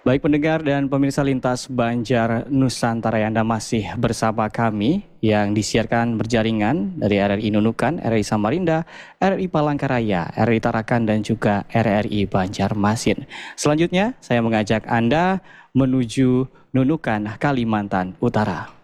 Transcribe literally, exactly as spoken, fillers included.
Baik pendengar dan pemirsa Lintas Banjar Nusantara, yang Anda masih bersama kami yang disiarkan berjaringan dari R R I Nunukan, R R I Samarinda, R R I Palangkaraya, R R I Tarakan, dan juga R R I Banjarmasin. Selanjutnya saya mengajak Anda menuju Nunukan, Kalimantan Utara.